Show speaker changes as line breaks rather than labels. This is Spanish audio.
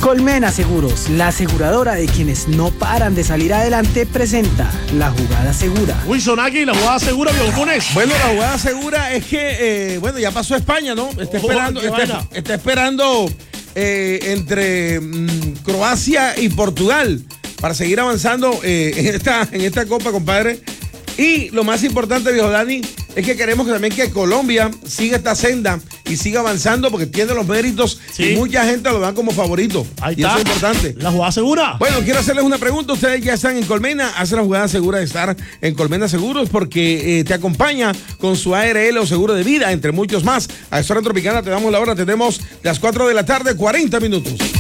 Colmena Seguros, la aseguradora de quienes no paran de salir adelante, presenta la jugada segura.
Wilson aquí, la jugada segura, Biopones.
Bueno, la jugada segura es que, ya pasó a España, ¿no? Está esperando entre Croacia y Portugal para seguir avanzando en esta Copa, compadre. Y lo más importante, viejo Dani, es que queremos también que Colombia siga esta senda y siga avanzando porque tiene los méritos y mucha gente lo dan como favorito.
Ahí
y
está.
eso es importante.
La jugada segura.
Bueno, quiero hacerles una pregunta. Ustedes ya están en Colmena. Hacen la jugada segura de estar en Colmena Seguros porque te acompaña con su ARL o seguro de vida, entre muchos más. A esta hora Tropicana te damos la hora. Tenemos las 4 de la tarde, 40 minutos.